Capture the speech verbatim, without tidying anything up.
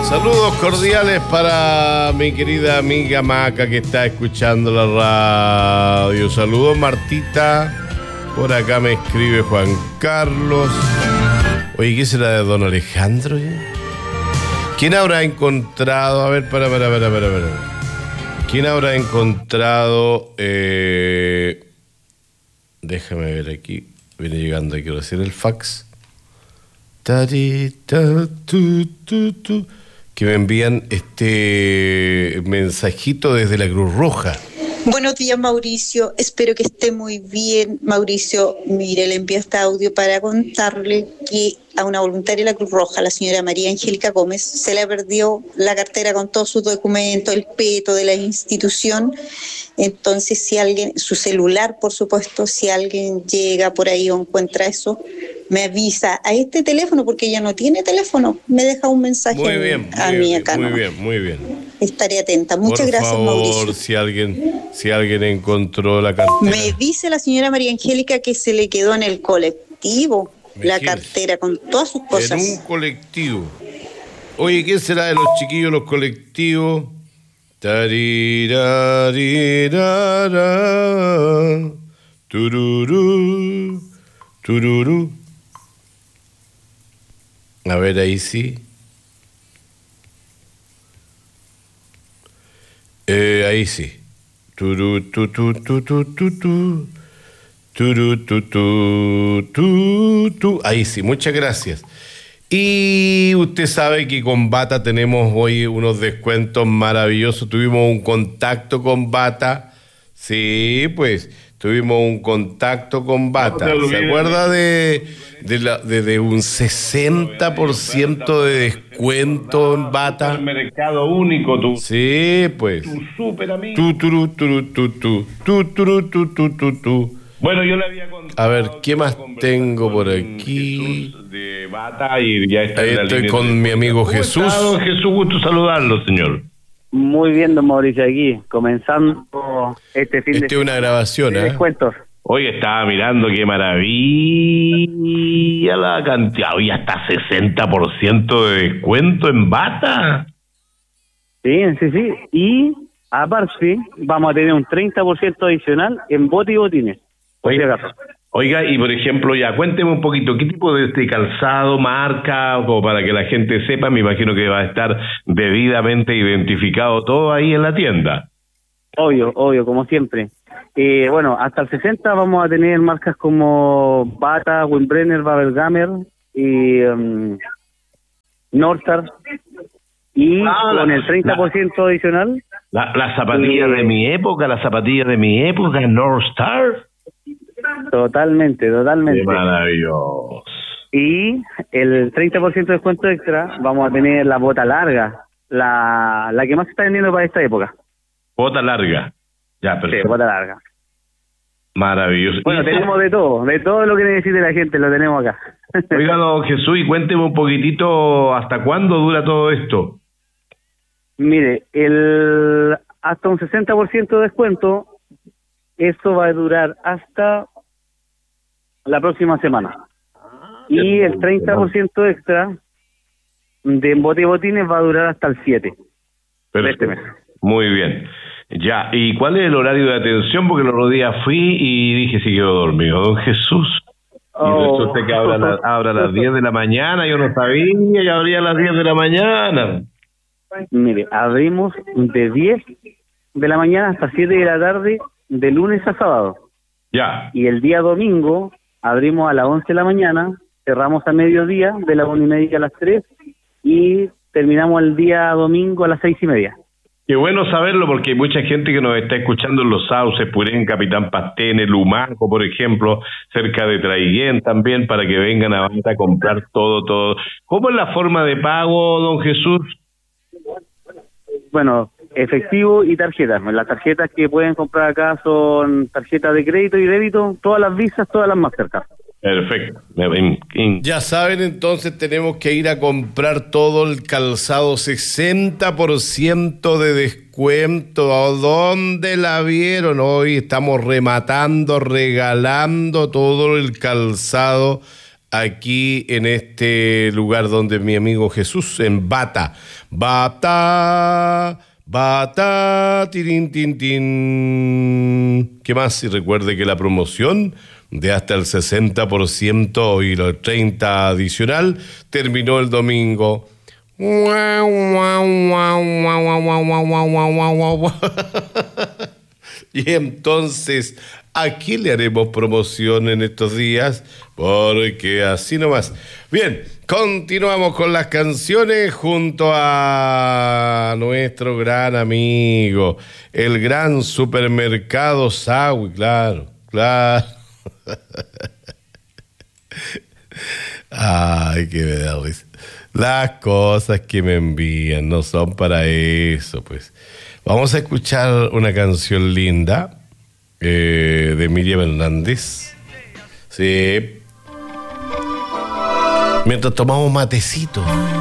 Saludos cordiales para mi querida amiga Maca que está escuchando la radio. Saludos Martita. Por acá me escribe Juan Carlos. Oye, ¿qué será de don Alejandro? ¿Quién habrá encontrado? A ver, para, para, para, para, para. ¿Quién habrá encontrado? Eh... Déjame ver aquí. Viene llegando, hay que recibir el fax. Tarita, tu, tu, tu. Que me envían este mensajito desde la Cruz Roja. Buenos días, Mauricio. Espero que esté muy bien. Mauricio, mire, le envío este audio para contarle que a una voluntaria de la Cruz Roja, la señora María Angélica Gómez, se le perdió la cartera con todos sus documentos, el peto de la institución. Entonces, si alguien, su celular, por supuesto, si alguien llega por ahí o encuentra eso, me avisa a este teléfono, porque ella no tiene teléfono. Me deja un mensaje muy bien, a muy mí bien, acá. Muy ¿no? bien, muy bien. Estaré atenta. Muchas por gracias, favor, Mauricio. Si alguien, si alguien encontró la cartera. Me dice la señora María Angélica que se le quedó en el colectivo la cartera con todas sus cosas. En un colectivo. Oye, ¿qué será de los chiquillos, los colectivos? Tarirarirar, tururú, tururú. A ver, ahí sí. Eh, ahí sí. Turú, tu, tu, tu, tu, tu, tu. Turú, tu, tu, tu, tu. Ahí sí, muchas gracias. Y usted sabe que con Bata tenemos hoy unos descuentos maravillosos. Tuvimos un contacto con Bata. Sí, pues, tuvimos un contacto con Bata. ¿Se acuerda de, de, la, de, de un sesenta por ciento de descuento en Bata? El mercado único, tú. Sí, pues. Tu súper amigo. Tu, tu, tu, tu, tu, tu, tu, tu, tu, tu, tu. Bueno, yo le había contado. A ver, ¿qué más tengo por aquí? Jesús de Bata y ya está. Ahí estoy con mi amigo Jesús. Estado, Jesús, gusto saludarlo, señor. Muy bien, don Mauricio, aquí, comenzando este fin este de es una grabación, de ¿eh? descuentos. Hoy estaba mirando qué maravilla la cantidad. Hoy hasta sesenta por ciento de descuento en Bata. Sí, sí, sí. Y aparte, vamos a tener un treinta por ciento adicional en bote y botines. Oiga, oiga, y por ejemplo, ya cuénteme un poquito, ¿qué tipo de este calzado, marca, o para que la gente sepa? Me imagino que va a estar debidamente identificado todo ahí en la tienda. Obvio, obvio, como siempre. Eh, bueno, hasta el sesenta vamos a tener marcas como Bata, Windbrenner, Babelgamer y um, Northstar. Y ah, con la, el treinta por ciento la, adicional... La, la zapatilla eh, de mi época, la zapatilla de mi época, Northstar. Totalmente, totalmente. Qué maravilloso. Y el treinta por ciento de descuento extra, vamos a tener la bota larga, la, la que más se está vendiendo para esta época. Bota larga. Ya, perfecto. Sí, bota larga. Maravilloso. Bueno, tenemos de todo, de todo lo que necesite la gente, lo tenemos acá. Oiga, don Jesús, y cuénteme un poquitito, ¿hasta cuándo dura todo esto? Mire, el hasta un sesenta por ciento de descuento, esto va a durar hasta la próxima semana. Y el treinta por ciento extra de bote y botines va a durar hasta el siete de este mes. Muy bien. Ya, ¿y cuál es el horario de atención? Porque el otro día fui y dije si quedo dormido. Don Jesús. Oh. Y resulta que abra, la, abra a las diez de la mañana. Yo no sabía que abría a las diez de la mañana. Mire, abrimos de diez de la mañana hasta siete de la tarde, de lunes a sábado. Ya. Y el día domingo abrimos a las once de la mañana, cerramos a mediodía, de las una y media a las tres, y terminamos el día domingo a las seis y media. Qué bueno saberlo, porque hay mucha gente que nos está escuchando en Los Sauces, Purén, Capitán Pastene, Lumaco, por ejemplo, cerca de Traiguén también, para que vengan a Bata a comprar todo, todo. ¿Cómo es la forma de pago, don Jesús? Bueno, efectivo y tarjetas. Las tarjetas que pueden comprar acá son tarjetas de crédito y débito, todas las Visas, todas las Mastercard. Perfecto. Ya saben, entonces tenemos que ir a comprar todo el calzado, sesenta por ciento de descuento. ¿A dónde la vieron? Hoy estamos rematando, regalando todo el calzado aquí en este lugar donde mi amigo Jesús, en Bata. Bata, Bata, tirin, tin, tin. ¿Qué más? Y recuerde que la promoción de hasta el sesenta por ciento y los treinta por ciento adicional terminó el domingo. Y entonces, ¿a quién le haremos promoción en estos días? Porque así nomás. Bien, continuamos con las canciones junto a nuestro gran amigo, el gran supermercado Sawi, claro, claro. Ay, que me da risa. Las cosas que me envían no son para eso, pues. Vamos a escuchar una canción linda eh, de Miriam Hernández. Sí. Mientras tomamos matecito.